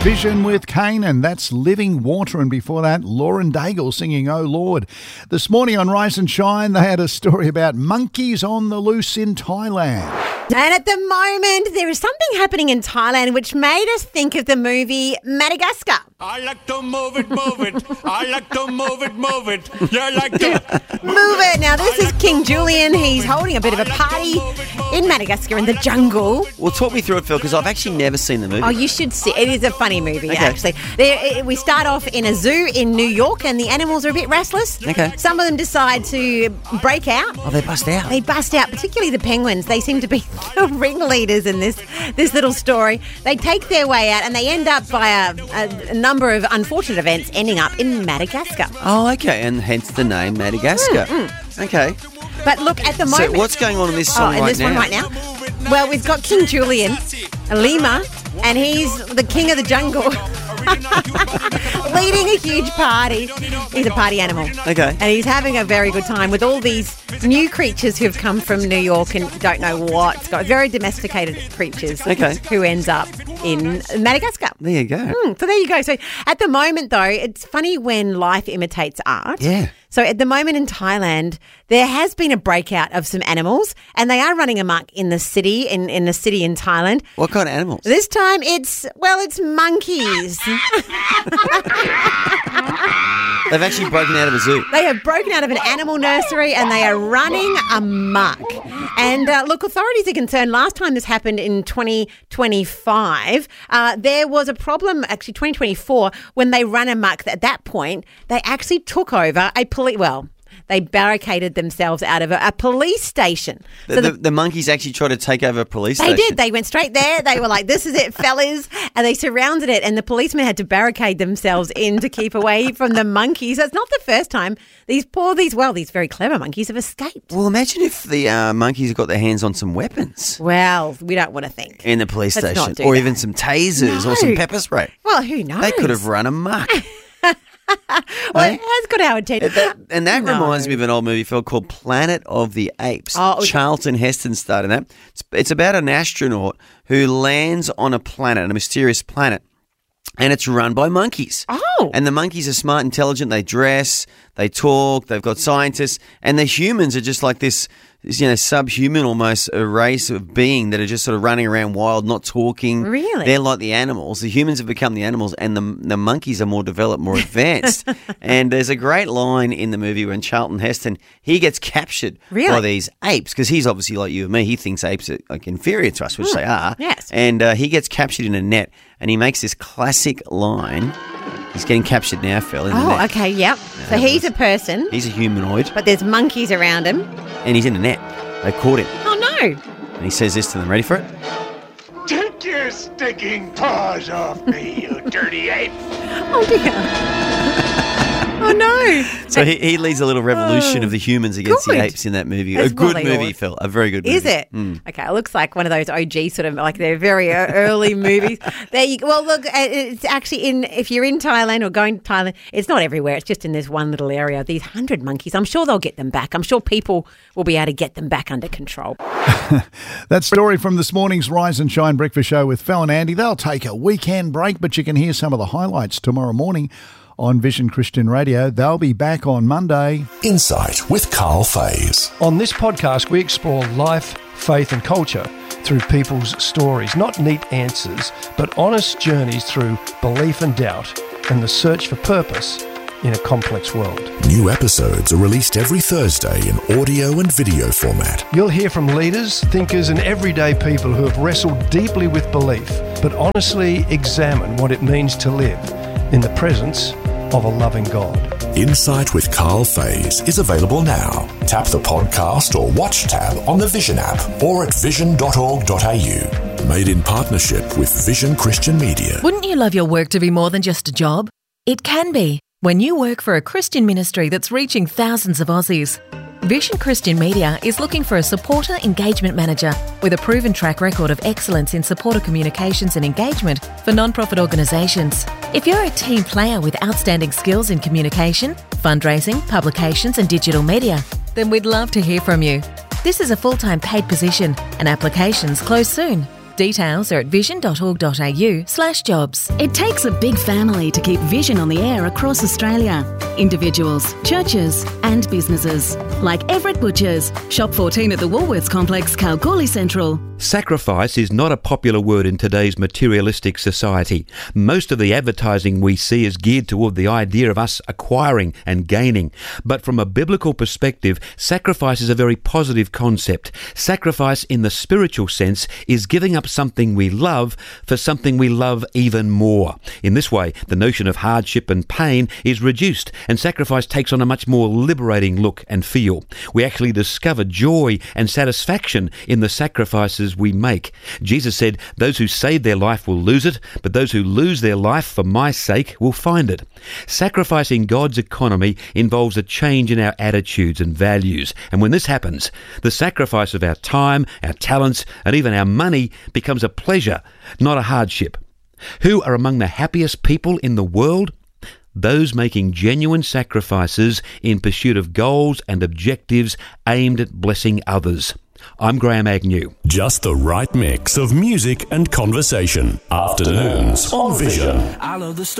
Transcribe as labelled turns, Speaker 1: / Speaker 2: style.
Speaker 1: Vision with Kane, and that's Living Water. And before that, Lauren Daigle singing Oh Lord. This morning on Rise and Shine, they had a story about monkeys on the loose in Thailand.
Speaker 2: And at the moment, there is something happening in Thailand which made us think of the movie Madagascar.
Speaker 3: I like to move it, move it. I like to move it, move it. Yeah, I like to
Speaker 2: Move it. Now, this is King Julian. He's holding a bit of a party in Madagascar in the jungle.
Speaker 4: Well, talk me through it, Phil, because I've actually never seen the movie.
Speaker 2: Oh, you should see. It is a funny movie,
Speaker 4: Okay.
Speaker 2: actually. We start off in a zoo in New York, and the animals are a bit restless.
Speaker 4: Okay.
Speaker 2: Some of them decide to break out.
Speaker 4: Oh, they bust out.
Speaker 2: They bust out, particularly the penguins. They seem to be the ringleaders in this little story. They take their way out, and they end up by a number of unfortunate events ending up in Madagascar.
Speaker 4: Oh, okay, and hence the name Madagascar. Okay.
Speaker 2: But look, at the moment...
Speaker 4: So what's going on in this song
Speaker 2: in
Speaker 4: right
Speaker 2: this
Speaker 4: now?
Speaker 2: one right now? Well, we've got King Julian, a lemur, and he's the king of the jungle. Leading a huge party. He's a party animal.
Speaker 4: Okay.
Speaker 2: And he's having a very good time with all these new creatures who've come from New York and don't know what's got very domesticated creatures.
Speaker 4: Okay.
Speaker 2: Who ends up in Madagascar.
Speaker 4: There you go.
Speaker 2: So there you go. So at the moment, though, it's funny when life imitates art.
Speaker 4: Yeah.
Speaker 2: So at the moment in Thailand, there has been a breakout of some animals, and they are running amok in the city, in the city in Thailand.
Speaker 4: What kind of animals?
Speaker 2: This time it's monkeys.
Speaker 4: They've actually broken out of a zoo.
Speaker 2: They have broken out of an animal nursery and they are running amok. And look, authorities are concerned. Last time this happened in 2025, there was a problem, actually 2024, when they ran amok. At that point, they actually took over they barricaded themselves out of a police station.
Speaker 4: The monkeys actually tried to take over a police station.
Speaker 2: They did. They went straight there. They were like, this is it, fellas. And they surrounded it. And the policemen had to barricade themselves in to keep away from the monkeys. So it's not the first time these very clever monkeys have escaped.
Speaker 4: Well, imagine if the monkeys have got their hands on some weapons.
Speaker 2: Well, we don't want to think.
Speaker 4: In the police
Speaker 2: Let's
Speaker 4: station.
Speaker 2: not do
Speaker 4: Or
Speaker 2: that.
Speaker 4: even some tasers or some pepper spray.
Speaker 2: Well, who knows?
Speaker 4: They could have run amok.
Speaker 2: Well, it has got our attention.
Speaker 4: And that
Speaker 2: No.
Speaker 4: reminds me of an old movie, Phil, called Planet of the Apes.
Speaker 2: Oh, okay.
Speaker 4: Charlton Heston starred in that. It's about an astronaut who lands on a mysterious planet, and it's run by monkeys.
Speaker 2: Oh.
Speaker 4: And the monkeys are smart, intelligent, they dress, they talk, they've got scientists, and the humans are just like this subhuman almost a race of being that are just sort of running around wild, not talking.
Speaker 2: Really?
Speaker 4: They're like the animals. The humans have become the animals, and the monkeys are more developed, more advanced. And there's a great line in the movie when Charlton Heston, he gets captured by these apes, because he's obviously like you and me. He thinks apes are like inferior to us, which they are.
Speaker 2: Yes.
Speaker 4: And he gets captured in a net, and he makes this classic line. He's getting captured now, Phil, in the net.
Speaker 2: Oh, okay, yep. So he's a person,
Speaker 4: He's a humanoid,
Speaker 2: but there's monkeys around him.
Speaker 4: and he's in a net. They caught him.
Speaker 2: Oh, no.
Speaker 4: And he says this to them. Ready for it?
Speaker 3: take your stinking paws off me, you dirty ape.
Speaker 2: Oh, dear. Oh, no.
Speaker 4: So he leads a little revolution of the humans against
Speaker 2: Good.
Speaker 4: the apes in that movie.
Speaker 2: That's
Speaker 4: a good
Speaker 2: what they
Speaker 4: movie,
Speaker 2: ought.
Speaker 4: Phil. A very good movie.
Speaker 2: Is it? Okay, it looks like one of those OG sort of, like they're very early movies. There you go. Well, look, it's actually if you're in Thailand or going to Thailand, it's not everywhere. It's just in this one little area. These 100 monkeys, I'm sure they'll get them back. I'm sure people will be able to get them back under control.
Speaker 1: That story from this morning's Rise and Shine Breakfast Show with Phil and Andy. They'll take a weekend break, but you can hear some of the highlights tomorrow morning on Vision Christian Radio. They'll be back on Monday.
Speaker 5: Insight with Carl Fays.
Speaker 6: On this podcast, we explore life, faith and culture through people's stories. Not neat answers, but honest journeys through belief and doubt and the search for purpose in a complex world.
Speaker 5: New episodes are released every Thursday in audio and video format.
Speaker 6: You'll hear from leaders, thinkers and everyday people who have wrestled deeply with belief, but honestly examine what it means to live in the presence of a loving God.
Speaker 5: Insight with Carl Fays is available now. Tap the podcast or watch tab on the Vision app or at vision.org.au. Made in partnership with Vision Christian Media.
Speaker 7: Wouldn't you love your work to be more than just a job? It can be when you work for a Christian ministry that's reaching thousands of Aussies. Vision Christian Media is looking for a supporter engagement manager with a proven track record of excellence in supporter communications and engagement for non-profit organisations. If you're a team player with outstanding skills in communication, fundraising, publications and digital media, then we'd love to hear from you. This is a full-time paid position and applications close soon. Details are at vision.org.au/jobs.
Speaker 8: It takes a big family to keep Vision on the air across Australia. Individuals, churches and businesses. Like Everett Butchers, Shop 14 at the Woolworths Complex, Kalgoorlie Central.
Speaker 9: Sacrifice is not a popular word in today's materialistic society. Most of the advertising we see is geared toward the idea of us acquiring and gaining. But from a biblical perspective, sacrifice is a very positive concept. Sacrifice in the spiritual sense is giving up something we love for something we love even more. In this way, the notion of hardship and pain is reduced, and sacrifice takes on a much more liberating look and feel. We actually discover joy and satisfaction in the sacrifices we make. Jesus said, "Those who save their life will lose it, but those who lose their life for my sake will find it." Sacrificing God's economy involves a change in our attitudes and values. And when this happens, the sacrifice of our time, our talents, and even our money becomes a pleasure, not a hardship. Who are among the happiest people in the world? Those making genuine sacrifices in pursuit of goals and objectives aimed at blessing others. I'm Graham Agnew.
Speaker 5: Just the right mix of music and conversation. Afternoons on Vision.
Speaker 10: I love the story.